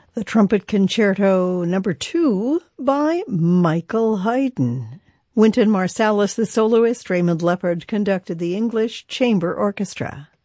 The Trumpet Concerto No. 2 by Michael Haydn. Wynton Marsalis, the soloist, Raymond Leppard conducted the English Chamber Orchestra.